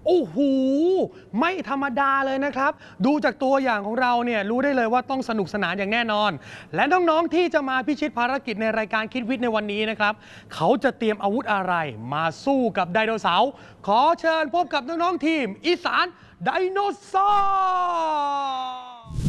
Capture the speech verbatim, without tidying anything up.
โอ้โหไม่ธรรมดาเลยนะครับดูจากตัวอย่างของเราเนี่ยรู้ได้เลยว่าต้องสนุกสนานอย่างแน่นอนและน้องๆที่จะมาพิชิตภารกิจในรายการคิดวิทย์ในวันนี้นะครับเขาจะเตรียมอาวุธอะไรมาสู้กับไดโนเสาร์ขอเชิญพบกับน้องๆทีมอีสานไดโนเสาร์